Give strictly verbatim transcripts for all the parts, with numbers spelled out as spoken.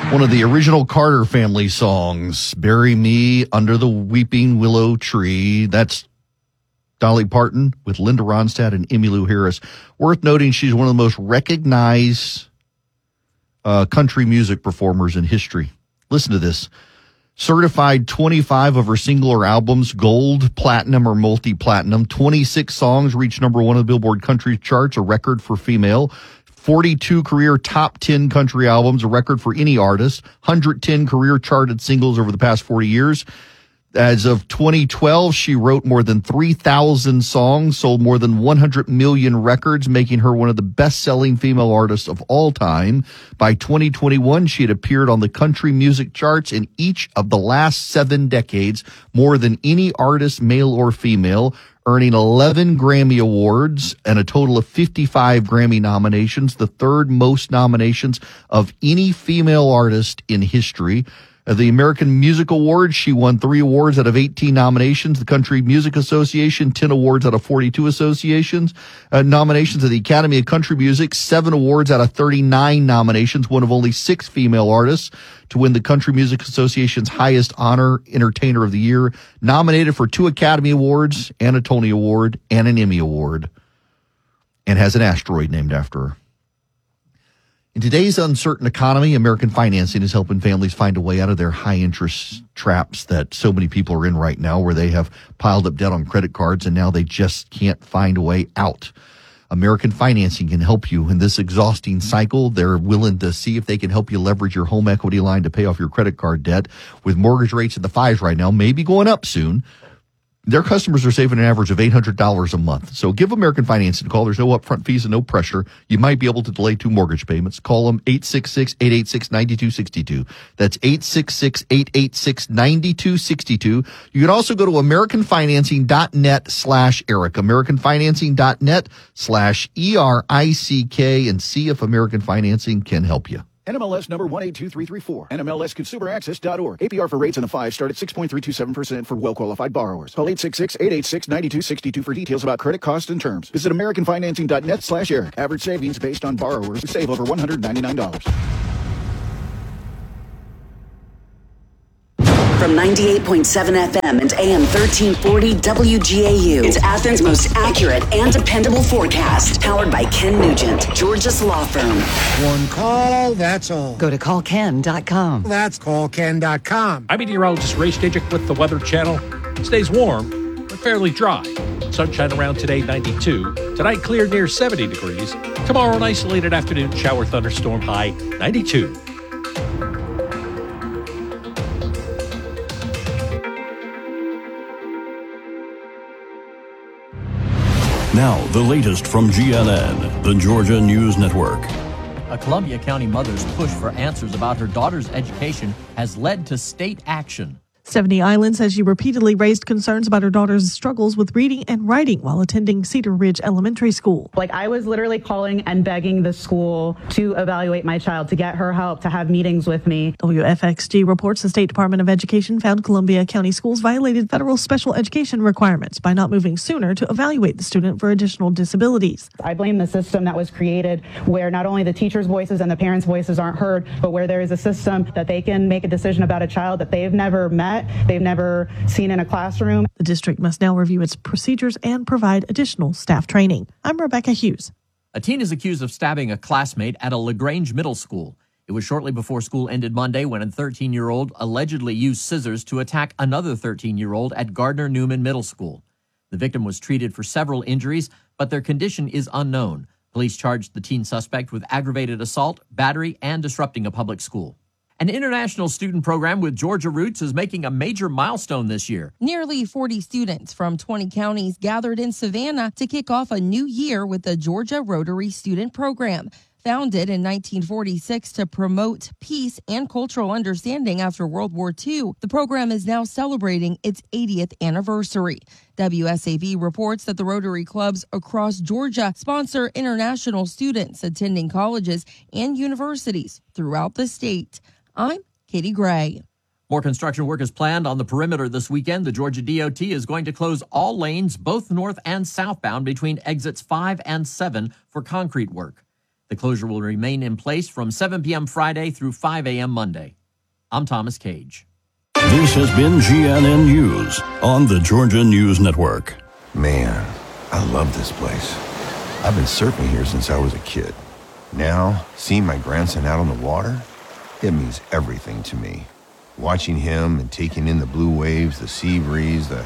One of the original Carter family songs, Bury Me Under the Weeping Willow Tree. That's Dolly Parton with Linda Ronstadt and Emmylou Harris. Worth noting, she's one of the most recognized uh, country music performers in history. Listen to this. Certified twenty-five of her single or albums, gold, platinum, or multi-platinum. twenty-six songs reached number one of the Billboard Country Charts, a record for female. forty-two career top ten country albums, a record for any artist. one hundred ten career charted singles over the past forty years. As of twenty twelve, she wrote more than three thousand songs, sold more than one hundred million records, making her one of the best-selling female artists of all time. By twenty twenty-one, she had appeared on the country music charts in each of the last seven decades, more than any artist, male or female, earning eleven Grammy Awards and a total of fifty-five Grammy nominations, the third most nominations of any female artist in history. At the American Music Awards, she won three awards out of eighteen nominations. The Country Music Association, ten awards out of forty-two associations. Uh, nominations of the Academy of Country Music, seven awards out of thirty-nine nominations, one of only six female artists to win the Country Music Association's highest honor, Entertainer of the Year. Nominated for two Academy Awards and a Tony Award and an Emmy Award. And has an asteroid named after her. In today's uncertain economy, American Financing is helping families find a way out of their high-interest traps that so many people are in right now, where they have piled up debt on credit cards and now they just can't find a way out. American Financing can help you in this exhausting cycle. They're willing to see if they can help you leverage your home equity line to pay off your credit card debt. With mortgage rates in the fives right now, maybe going up soon, their customers are saving an average of eight hundred dollars a month. So give American Financing a call. There's no upfront fees and no pressure. You might be able to delay two mortgage payments. Call them eight six six, eight eight six, nine two six two. That's eight six six, eight eight six, nine two six two. You can also go to americanfinancing.net slash Eric, americanfinancing.net slash E R I C K, and see if American Financing can help you. N M L S number one eight two three three four. N M L S consumer access dot org. A P R for rates in the five start at six point three two seven percent for well-qualified borrowers. Call eight six six, eight eight six, nine two six two for details about credit costs and terms. Visit americanfinancing.net slash Eric. Average savings based on borrowers who save over one hundred ninety-nine dollars. From ninety-eight point seven F M and A M thirteen forty W G A U. It's Athens' most accurate and dependable forecast. Powered by Ken Nugent, Georgia's law firm. One call, that's all. Go to call ken dot com. That's call ken dot com. I'm meteorologist Ray Stajic with the Weather Channel. It stays warm, but fairly dry. Sunshine around today, ninety-two. Tonight, clear near seventy degrees. Tomorrow, an isolated afternoon shower thunderstorm high, ninety-two. Now, the latest from G N N, the Georgia News Network. A Columbia County mother's push for answers about her daughter's education has led to state action. Stephanie Island says she repeatedly raised concerns about her daughter's struggles with reading and writing while attending Cedar Ridge Elementary School. Like, I was literally calling and begging the school to evaluate my child, to get her help, to have meetings with me. W F X G reports the State Department of Education found Columbia County schools violated federal special education requirements by not moving sooner to evaluate the student for additional disabilities. I blame the system that was created where not only the teachers' voices and the parents' voices aren't heard, but where there is a system that they can make a decision about a child that they've never met, they've never seen in a classroom. The district must now review its procedures and provide additional staff training. I'm Rebecca Hughes. A teen is accused of stabbing a classmate at a LaGrange middle school. It was shortly before school ended Monday when a thirteen-year-old allegedly used scissors to attack another thirteen-year-old at Gardner Newman Middle School. The victim was treated for several injuries, but their condition is unknown. Police charged the teen suspect with aggravated assault, battery, and disrupting a public school. An international student program with Georgia roots is making a major milestone this year. Nearly forty students from twenty counties gathered in Savannah to kick off a new year with the Georgia Rotary Student Program. Founded in nineteen forty-six to promote peace and cultural understanding after World War Two, the program is now celebrating its eightieth anniversary. W S A V reports that the Rotary clubs across Georgia sponsor international students attending colleges and universities throughout the state. I'm Katie Gray. More construction work is planned on the perimeter this weekend. The Georgia D O T is going to close all lanes, both north and southbound, between exits five and seven for concrete work. The closure will remain in place from seven p.m. Friday through five a.m. Monday. I'm Thomas Cage. This has been G N N News on the Georgia News Network. Man, I love this place. I've been surfing here since I was a kid. Now, seeing my grandson out on the water, it means everything to me. Watching him and taking in the blue waves, the sea breeze, the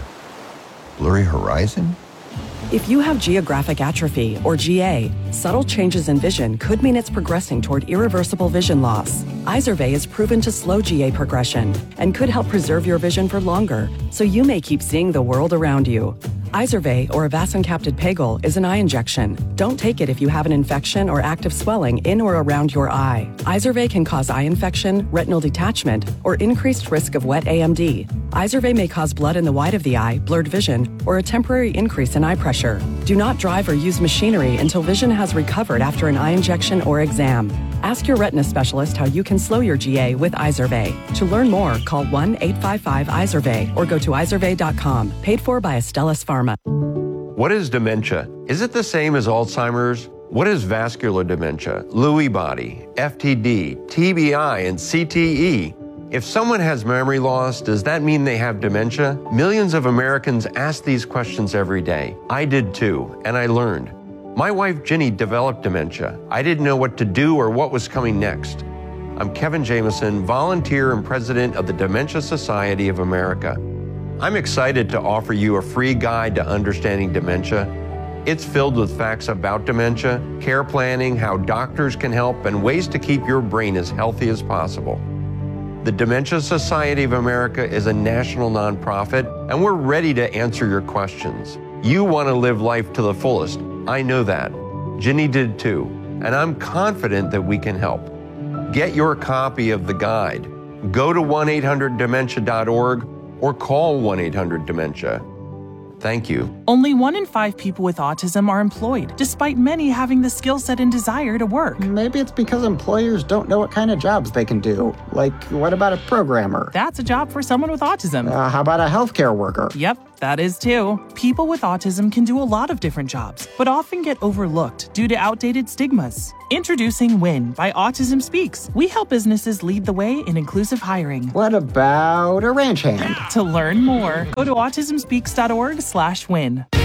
blurry horizon. If you have geographic atrophy, or G A, subtle changes in vision could mean it's progressing toward irreversible vision loss. Izervay is proven to slow G A progression and could help preserve your vision for longer, so you may keep seeing the world around you. Izervay, or avacincaptad pegol, is an eye injection. Don't take it if you have an infection or active swelling in or around your eye. Izervay can cause eye infection, retinal detachment, or increased risk of wet A M D. Izervay may cause blood in the white of the eye, blurred vision, or a temporary increase in eye pressure. Do not drive or use machinery until vision has recovered after an eye injection or exam. Ask your retina specialist how you can slow your G A with Izervay. To learn more, call one eight five five Izervay or go to izervay dot com. Paid for by Astellas Pharma. What is dementia? Is it the same as Alzheimer's? What is vascular dementia, Lewy body, F T D, T B I, and C T E? If someone has memory loss, does that mean they have dementia? Millions of Americans ask these questions every day. I did too, and I learned. My wife, Ginny, developed dementia. I didn't know what to do or what was coming next. I'm Kevin Jameson, volunteer and president of the Dementia Society of America. I'm excited to offer you a free guide to understanding dementia. It's filled with facts about dementia, care planning, how doctors can help, and ways to keep your brain as healthy as possible. The Dementia Society of America is a national nonprofit, and we're ready to answer your questions. You want to live life to the fullest. I know that. Ginny did too, and I'm confident that we can help. Get your copy of the guide. Go to one eight hundred dementia dot org or call one eight hundred dementia. Thank you. Only one in five people with autism are employed, despite many having the skill set and desire to work. Maybe it's because employers don't know what kind of jobs they can do. Like, what about a programmer? That's a job for someone with autism. Uh, how about a healthcare worker? Yep, that is too. People with autism can do a lot of different jobs, but often get overlooked due to outdated stigmas. Introducing WIN by Autism Speaks. We help businesses lead the way in inclusive hiring. What about a ranch hand? To learn more, go to autism speaks dot org slash win.